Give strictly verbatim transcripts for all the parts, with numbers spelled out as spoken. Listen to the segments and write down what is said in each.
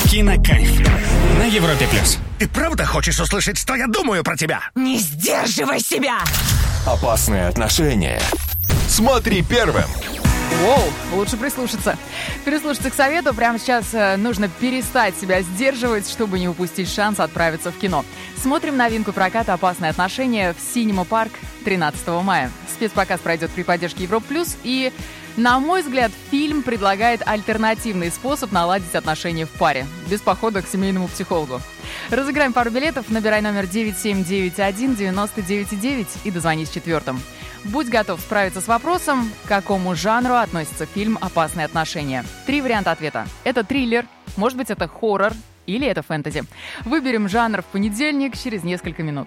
Кинокайф на Европе плюс. Ты правда хочешь услышать, что я думаю про тебя? Не сдерживай себя! Опасные отношения. Смотри первым. Воу, лучше прислушаться. Прислушаться к совету. Прямо сейчас э, нужно перестать себя сдерживать, чтобы не упустить шанс отправиться в кино. Смотрим новинку проката «Опасные отношения» в Cinema Park тринадцатого мая. Спецпоказ пройдет при поддержке Европа плюс. И, на мой взгляд, фильм предлагает альтернативный способ наладить отношения в паре. Без похода к семейному психологу. Разыграем пару билетов. Набирай номер девять семь девять один девять девять девять и дозвонись четвертым. Будь готов справиться с вопросом, к какому жанру относится фильм «Опасные отношения». Три варианта ответа. Это триллер, может быть, это хоррор или это фэнтези. Выберем жанр в понедельник через несколько минут.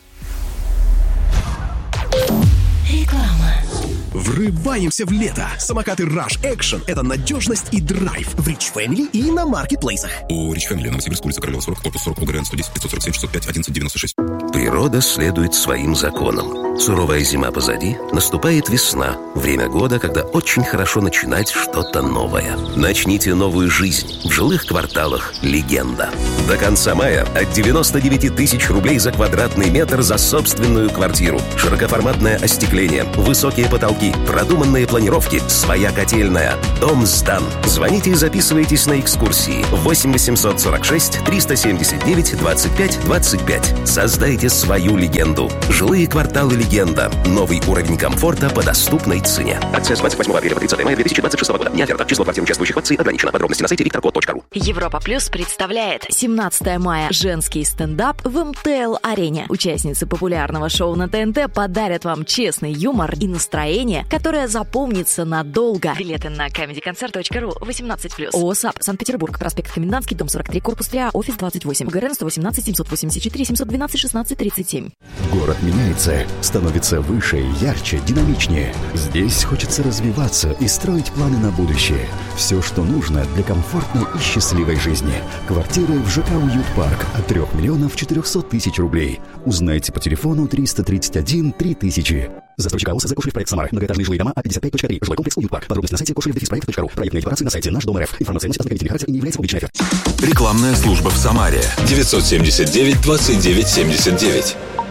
Реклама. Врываемся в лето. Самокаты Rush Action — это надежность и драйв в Rich Family и на маркетплейсах. У Rich Family, Новосибирск, улица Королева, сорок, корпус сорок, УГРН сто десять пятьсот сорок семь шестьсот пять одиннадцать девяносто шесть. Природа следует своим законам. Суровая зима позади, наступает весна. Время года, когда очень хорошо начинать что-то новое. Начните новую жизнь в жилых кварталах «Легенда». До конца мая от девяноста девяти тысяч рублей за квадратный метр за собственную квартиру. Широкоформатное остекление, высокие потолки, продуманные планировки, своя котельная. Дом сдан. Звоните и записывайтесь на экскурсии. восемь восемьсот сорок шесть триста семьдесят девять двадцать пять двадцать пять. Создайте свою легенду. Жилые кварталы «Легенда». Новый уровень комфорта по доступной цене. Акция с двадцать восьмого апреля по тридцатое мая две тысячи двадцать шестого года. Не оферта. Число квартир, участвующих в акции ограничено. Подробности на сайте викторкод точка ру. Европа Плюс представляет семнадцатое мая женский стендап в эм тэ эл-арене. Участницы популярного шоу на тэ эн тэ подарят вам честный юмор и настроение, которое запомнится надолго. Билеты на камеди концерт точка ру, восемнадцать плюс. ОСАП, Санкт-Петербург, проспект Комендантский, дом сорок три, корпус три А, офис двадцать восемь, ГРН сто восемнадцать семьсот восемьдесят четыре семьсот двенадцать шестнадцать тридцать семь. Город меняется, становится выше, ярче, динамичнее. Здесь хочется развиваться и строить планы на будущее. Все, что нужно для комфортной и счастливой жизни. Квартиры в ЖК «Уют Парк» от трех миллионов четырехсот тысяч рублей. Узнайте по телефону триста тридцать один три тысячи. Застройщик АО «Кошелев проект Самара». Многоэтажные жилые дома А пятьдесят пять точка три. Жилой комплекс «Уют Парк». Подробности на сайте кошелев проект точка ру. Проектные декларации на сайте Наш Дом РФ. Информация носит ознакомительный характер и не является публичной офертой. Рекламная служба в Самаре. девятьсот семьдесят девять двадцать девять семьдесят девять.